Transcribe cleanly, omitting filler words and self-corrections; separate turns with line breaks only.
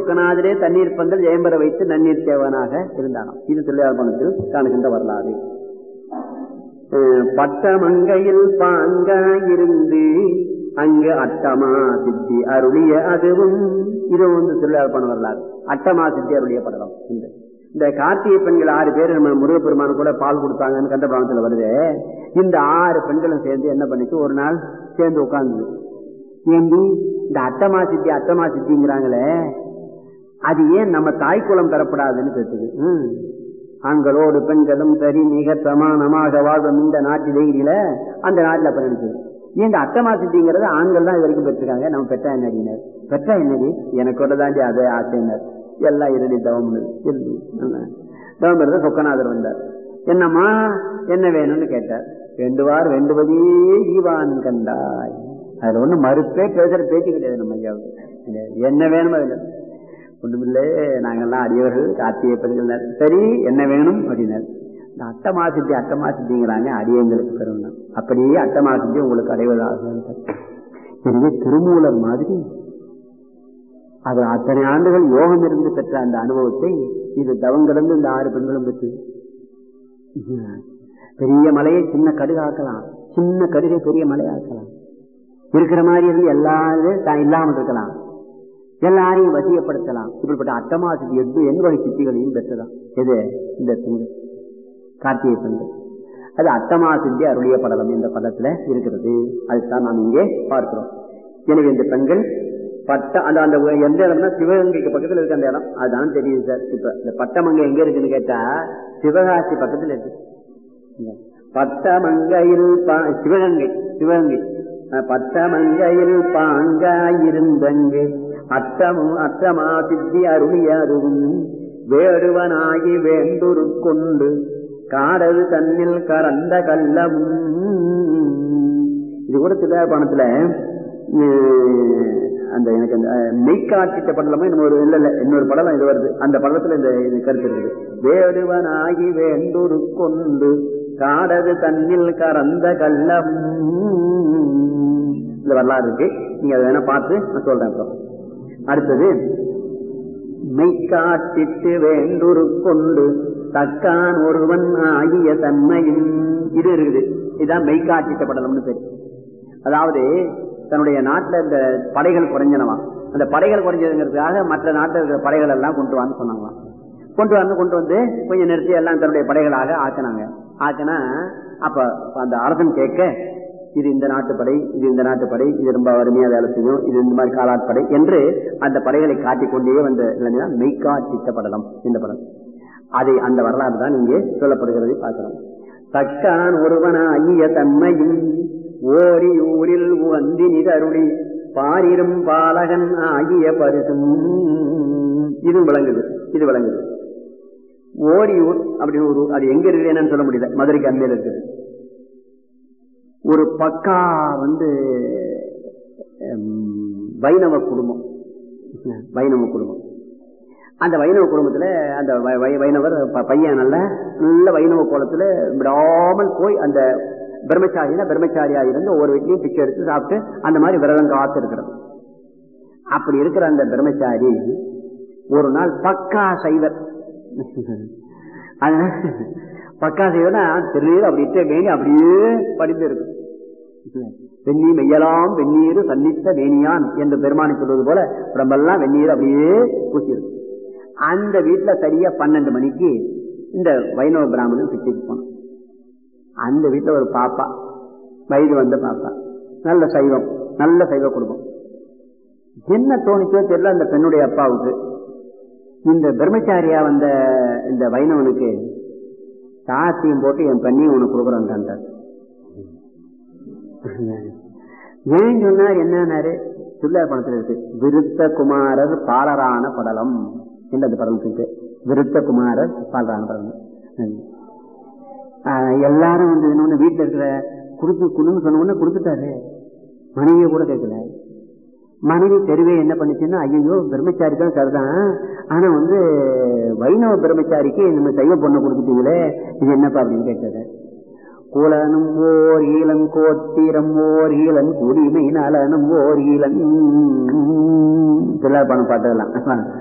சொக்கநாதரே தண்ணீர் பந்தல் ஜெயம்பர வைத்து நன்னீர் தேவனாக இருந்தாராம். இது திருவிழாபணத்தில் காணுகின்ற வரலாறு. பட்டமங்கையில் பாங்காயிருந்து அங்கு அட்டமா சித்தி அருளிய அதுவும். இது திருவிழாபண வரலாறு. அட்டமா சித்தி அருளிய படலாம். இந்த கார்த்திகை பெண்கள் 6 பேர் நம்ம முருகப்பெருமான் கூட பால் கொடுத்தாங்கன்னு கண்டபிராமத்துல வருது. இந்த 6 பெண்களும் சேர்ந்து என்ன பண்ணிச்சு, ஒரு நாள் சேர்ந்து உட்கார்ந்து ஏண்டி இந்த அட்டமா சித்திங்கிறாங்களே, அது ஏன் நம்ம தாய்க்குளம் பெறப்படாதுன்னு கேட்டது. ஆண்களோடு பெண்களும் சரி மிக சமானமாக வாழ்வோம் இந்த நாட்டிலே இல்ல, அந்த நாட்டில் அப்ப நினைச்சது. ஏன் இந்த அட்டமா சித்திங்கிறது ஆண்கள் தான் இது வரைக்கும் பெற்றிருக்காங்க, நம்ம பெற்றா என்னடினர், பெற்றா என்னடி எனக்கு தாண்டி அதே ஆசைனர். எல்லாம் இறுதி தவம் இருந்து தவம் இருந்த சொக்கநாதர் வந்தார். என்னம்மா என்ன வேணும்னு கேட்டார். வேண்டுவார் வேண்டுவதே ஈவான் கண்டாய். அதுல ஒண்ணு மறுப்பே பேசுற பேச்சு கிடையாது. நம்ம ஐயாவுக்கு என்ன வேணும் அது ஒண்ணுமில்லை, நாங்கெல்லாம் அடியவர்கள் கார்த்திகை பெண்கள். சரி என்ன வேணும் அப்படின்னாரு. இந்த அட்டமா சித்திங்கிறாங்க அடியங்களுக்கு பெறணும், அப்படியே அட்டமா சித்தி உங்களுக்கு அடைவதாக. எனவே திருமூலர் மாதிரி அது அத்தனை ஆண்டுகள் யோகம் இருந்து பெற்ற அந்த அனுபவத்தை இது தவம் கிடந்து இந்த 6 பெண்களும் பெற்று பெரிய மலையை சின்ன கடுகாக்கலாம், சின்ன கடுகை பெரிய மலையாக்கலாம், இருக்கிற மாதிரி இருந்து எல்லாரும் தான் இல்லாமல் இருக்கலாம், எல்லாரையும் வசியப்படுத்தலாம். இப்படிப்பட்ட அட்டமா சித்தி எந்த வகை சித்திகளையும் பெற்றதான் எது இந்த கார்த்திகை பெண்கள். அது அட்டமா சித்தி அருளிய படலம் என்ற படத்துல இருக்கிறது. அதுதான் நாம் இங்கே பார்க்கிறோம். எனவே இந்த பெண்கள் அந்த எந்த இடம்னா சிவகங்கைக்கு பக்கத்துல இருக்கு அந்த இடம். அதுதான் தெரியுது சார். இப்ப இந்த பட்டமங்கை எங்க இருக்குன்னு கேட்டா சிவகாசி பக்கத்துல இருக்கு. பட்டமங்கையில் சிவகங்கை பட்டமங்கையில் பாங்காயிருந்தங்கு அட்டமா சித்தி அருளியதுவும் வேடுவனாகி வேண்டுரு கொண்டு காடது தன்னில் கரந்த கள்ளமும். இது கூட திருவாரூரத்துல அந்த எனக்கு அந்த மெய்காட்சிட்ட படலமா இன்னொரு படலம் இது வருது. அந்த படலத்துல இந்த கருத்து இருக்குது. வேடுவனாகி வேண்டுரு கொண்டு காடது தன்னில் கரந்த கள்ளம். இந்த வரலாறு இருக்கு, நீங்க அதை வேணா பார்த்து நான் சொல்றேன். அப்புறம் அடுத்தது மெய்காட்டிட்டு வேண்டுரு கொண்டு தக்கான் ஒருவன் ஆகிய தன்மையும். இது இருக்குது. இதுதான் மெய்காட்டிட்ட படலம்னு பேரு. அதாவது தன்னுடைய நாட்டுல இந்த படைகள் குறைஞ்சனவா, அந்த படைகள் குறைஞ்சதுங்கிறதுக்காக மற்ற நாட்டில் இருக்கிற படைகள் எல்லாம் கொண்டு வான்னு சொன்னாங்களாம். கொண்டு வந்து கொஞ்சம் நிறுத்தி எல்லாம் தன்னுடைய படைகளாக ஆக்கினா அப்ப அந்த அரசன் கேட்க, இது இந்த நாட்டு படை, இது இந்த நாட்டு படை, இது ரொம்ப வறுமையா வேலை செய்யும், இது இந்த மாதிரி காலாட்படை என்று அந்த படைகளை காட்டிக்கொண்டே வந்த இளைஞர் மெய்காட்சித்த படலம் இந்த படம். அதை அந்த வரலாறு தான் இங்கே சொல்லப்படுகிறதை பார்க்கலாம். தக்கான் ஒருவனாகிய தன்மையும் ஓரியூரில் வந்தினி தருளி பாரிரும் பாலகன் ஆகிய பரிசும். இது விளங்குது. ஓரியூர் அப்படின்னு ஒரு, அது எங்க இருக்குது என்னன்னு சொல்ல முடியல, மதுரைக்கு அண்மையில் இருக்குது. ஒரு பக்கா வைணவ குடும்பம். அந்த வைணவ குடும்பத்துல அந்த வைணவர் பையன் நல்ல வைணவ கோலத்துல விடாமல் போய் அந்த பிரம்மச்சாரியா இருந்து ஒவ்வொரு வீட்லையும் பிச்சை எடுத்து சாப்பிட்டு அந்த மாதிரி விரதம் காத்து இருக்கிறது. அப்படி இருக்கிற அந்த பிரம்மச்சாரி ஒரு நாள் பக்கா சைவர். பக்கா செய்வனா தெரியல, அப்படியே படிந்து இருக்கு. வெந்நீ மெய்யலாம் வெந்நீர் சன்னித்த வேணியான் என்று பெருமானை சொல்வது போல உடம்பெல்லாம் வெந்நீர் அப்படியே பூசியிருக்கு. அந்த வீட்டுல சரியா 12 மணிக்கு இந்த வைணவ பிராமணன் பிச்சைக்கு போனான். அந்த வீட்டுல ஒரு பாப்பா, வயது வந்த பாப்பா, நல்ல சைவ குடும்பம். என்ன தோணிச்சோ தெரியல அந்த பெண்ணுடைய அப்பாவுக்கு, இந்த பிரம்மச்சாரியா வந்த இந்த வைணவனுக்கு சாத்தியம் போட்டு என் பெண்ணையும் உனக்கு கொடுக்குறான். ஏன் சொன்னார் என்னாரு சொல்ல பணத்தில் இருக்கு. விருத்த குமாரர் பாலரான படலம் என்று அந்த படலத்துக்கு விருத்த குமாரர் பாலரான படலம். எல்லாரும் வந்து வீட்டுல இருக்கிற கொடுன்னு சொன்ன உடனே கொடுத்துட்டாரு. மனைவியை கூட கேட்கல. மனைவி தெருவே என்ன பண்ணிச்சுன்னா, ஐயோ பிரம்மச்சாரி தான் சரிதான், ஆனா வைணவ பிரம்மச்சாரிக்கு நம்ம சைவ பொண்ணை கொடுத்துட்டீங்களே, இது என்னப்பா அப்படின்னு கேட்டது. குலனும் ஓர் ஈலன் கோத்திரம் ஓர் ஈலன் குடிமை நலனும் ஓர் ஈலன். பாட்டு எல்லாம்